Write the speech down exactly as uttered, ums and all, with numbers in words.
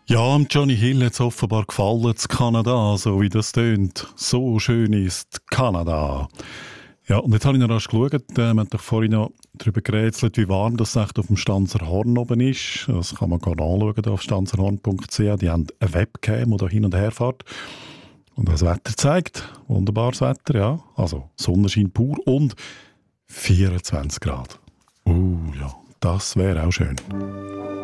Ja, am Johnny Hill hat es offenbar gefallen, zu Kanada, so wie das tönt. So schön ist Kanada. Ja, und jetzt habe ich noch rasch geschaut, äh, wir haben doch vorhin noch darüber gerätselt, wie warm das echt auf dem Stanzer Horn oben ist. Das kann man gerne anschauen da auf stanzerhorn punkt c h. Die haben eine Webcam, die da hin und her fährt und das Wetter zeigt. Wunderbares Wetter, ja. Also Sonnenschein pur und vierundzwanzig Grad. Oh ja, das wäre auch schön.